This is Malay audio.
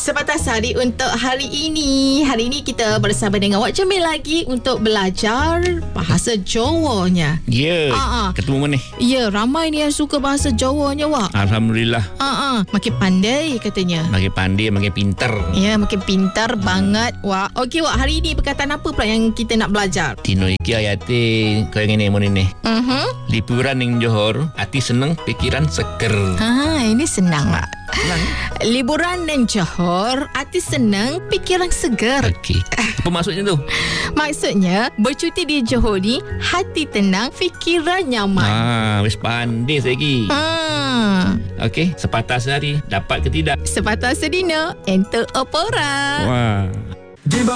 Sepatah Hari untuk hari ini. Hari ini kita bersama dengan Wak Jamil lagi untuk belajar bahasa Jawanya. Ya, ketemu mana? Ya, ramai ni yang suka bahasa Jawanya, Wak. Alhamdulillah. Makin pandai katanya. Makin pandai, makin pintar. Ya, makin pintar banget, Wak. Okey, Wak, hari ini perkataan apa pula yang kita nak belajar? Tino iki ayate kau yang ini mau ni. Liburan ning Johor, hati seneng, pikiran seger. Ini senang, Wak. Senang. Liburan dan Johor, hati senang, pikiran segar. Okey. Apa maksudnya tu? Maksudnya, bercuti di Johor ni, hati tenang, fikiran nyaman. Wis pandai saya lagi. Okey, sepatah sehari dapat ke tidak? Sepatah sedina, enter opera. Wah.